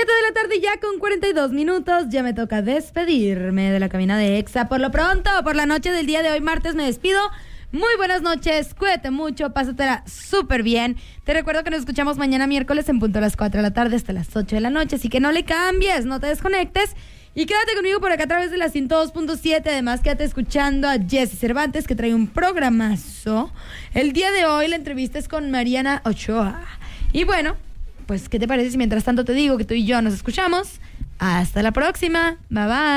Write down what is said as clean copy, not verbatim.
7 de la tarde ya con 42 minutos. Ya me toca despedirme de la cabina de Exa. Por lo pronto, por la noche del día de hoy, martes, me despido. Muy buenas noches, cuídate mucho, pásatela súper bien. Te recuerdo que nos escuchamos mañana miércoles en punto a las 4 de la tarde hasta las 8 de la noche. Así que no le cambies, no te desconectes. Y quédate conmigo por acá a través de la 102.7. Además, quédate escuchando a Jessy Cervantes, que trae un programazo. El día de hoy la entrevista es con Mariana Ochoa. Y bueno, pues, ¿qué te parece si mientras tanto te digo que tú y yo nos escuchamos? Hasta la próxima. Bye, bye.